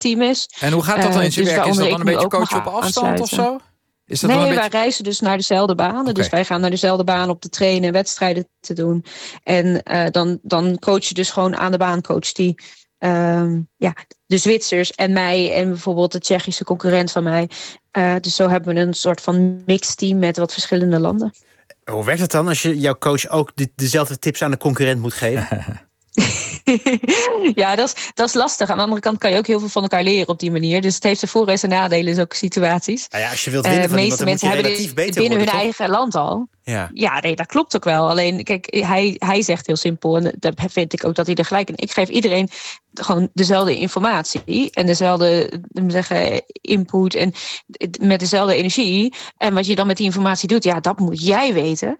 team is. En hoe gaat dat dan in zijn werk? Is dat dan een beetje coachen op afstand of zo? Is dat nee, wij reizen dus naar dezelfde banen. Okay. Dus wij gaan naar dezelfde baan op te trainen en wedstrijden te doen. En dan coach je dus gewoon aan de baan, coach die de Zwitsers en mij en bijvoorbeeld de Tsjechische concurrent van mij. Dus zo hebben we een soort van mixed team met wat verschillende landen. Hoe werkt het dan als je jouw coach ook dezelfde tips aan de concurrent moet geven? Ja, dat is lastig. Aan de andere kant kan je ook heel veel van elkaar leren op die manier. Dus het heeft zijn voor- en zijn nadelen in zulke situaties. Nou ja, als je wilt winnen van iemand, dan moet je relatief beter binnen worden, hun toch? eigen land al. Ja, nee, dat klopt ook wel. Alleen, kijk, hij zegt heel simpel, en daar vind ik ook dat hij er gelijk in. Ik geef iedereen gewoon dezelfde informatie en dezelfde input en met dezelfde energie. En wat je dan met die informatie doet, ja, dat moet jij weten.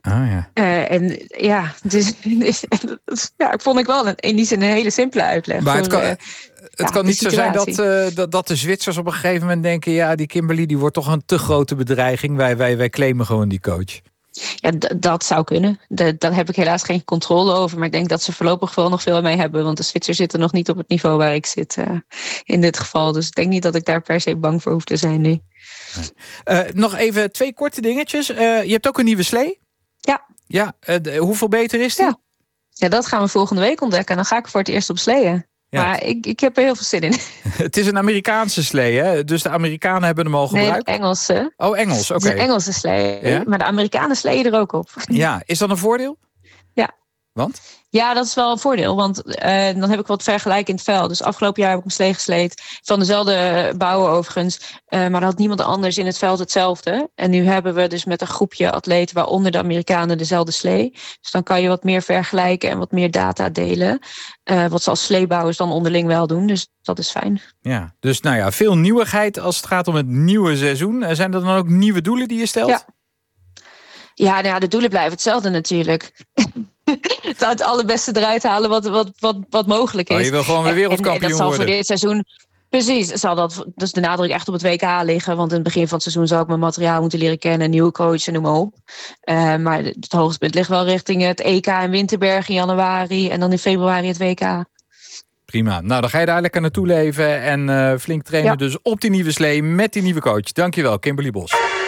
Dus ik vond ik wel in die zin een hele simpele uitleg. Maar het kan niet zo zijn dat de Zwitsers op een gegeven moment denken, ja, die Kimberly die wordt toch een te grote bedreiging. Wij claimen gewoon die coach. Ja, dat zou kunnen. Daar heb ik helaas geen controle over. Maar ik denk dat ze voorlopig wel nog veel mee hebben. Want de Zwitsers zitten nog niet op het niveau waar ik zit in dit geval. Dus ik denk niet dat ik daar per se bang voor hoef te zijn nu. Nog even 2 korte dingetjes. Je hebt ook een nieuwe slee? Ja. Hoeveel beter is die? Ja, dat gaan we volgende week ontdekken. Dan ga ik voor het eerst op sleeën. Ja. Maar ik heb er heel veel zin in. Het is een Amerikaanse slee, hè? Dus de Amerikanen hebben hem al gebruikt? Nee, Engelse. Oh, Engels, oké. Het is een Engelse slee, maar de Amerikanen sleeën er ook op. Ja, is dat een voordeel? Ja. Want? Ja, dat is wel een voordeel, want dan heb ik wat vergelijkend veld. Dus afgelopen jaar heb ik een slee gesleed van dezelfde bouwer overigens. Maar dan had niemand anders in het veld hetzelfde. En nu hebben we dus met een groepje atleten, waaronder de Amerikanen, dezelfde slee. Dus dan kan je wat meer vergelijken en wat meer data delen. Wat ze als sleebouwers dan onderling wel doen. Dus dat is fijn. Ja, dus veel nieuwigheid als het gaat om het nieuwe seizoen. Zijn er dan ook nieuwe doelen die je stelt? Ja, de doelen blijven hetzelfde natuurlijk. Het allerbeste eruit halen wat mogelijk is. Je wil gewoon weer wereldkampioen worden. En dat zal voor dit seizoen, precies, zal dat dus de nadruk echt op het WK liggen. Want in het begin van het seizoen zal ik mijn materiaal moeten leren kennen, een nieuwe coach en noem maar op. Maar het hoogtepunt ligt wel richting het EK in Winterberg in januari en dan in februari het WK. Prima. Nou, dan ga je daar lekker naartoe leven en flink trainen. Dus op die nieuwe slee met die nieuwe coach. Dankjewel, Kimberly Bos.